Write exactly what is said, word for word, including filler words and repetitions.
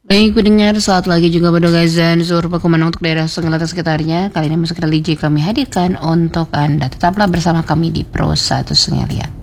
Baik pendengar, saat lagi juga pada Gaza dan seluruh pekumana untuk daerah Senggala dan sekitarnya. Kali ini musik religi kami hadirkan untuk Anda. Tetaplah bersama kami di Pro satu Sengalia.